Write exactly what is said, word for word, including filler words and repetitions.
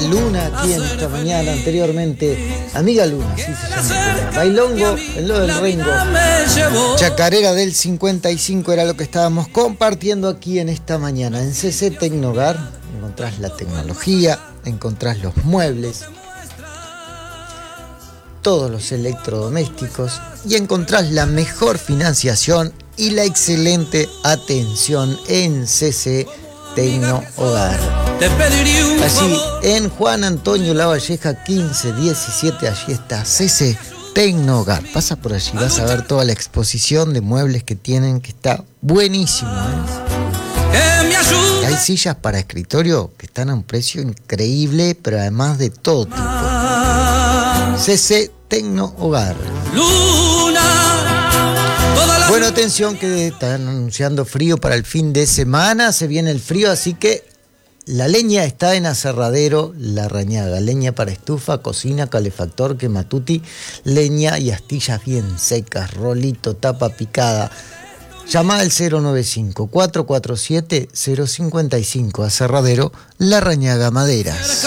Luna aquí en esta mañana. Anteriormente, Amiga Luna, sí se llama. Bailongo, en lo del Ringo. Chacarera del cincuenta y cinco era lo que estábamos compartiendo aquí en esta mañana. En C C Tecnogar encontrás la tecnología, encontrás los muebles, todos los electrodomésticos y encontrás la mejor financiación y la excelente atención en C C Tecnogar. Allí en Juan Antonio Lavalleja quince diecisiete, allí está C C Tecnogar. Pasa por allí, vas a ver toda la exposición de muebles que tienen, que está buenísimo, ¿eh? Hay sillas para escritorio que están a un precio increíble, pero además de todo tipo. C C Tecnogar. Bueno, atención que están anunciando frío para el fin de semana, se viene el frío, así que la leña está en Aserradero La Rañaga. Leña para estufa, cocina, calefactor, quematuti, leña y astillas bien secas, rolito, tapa picada. Llama al cero noventa y cinco, cuatro cuatro siete, cero cinco cinco, Aserradero La Rañaga Maderas.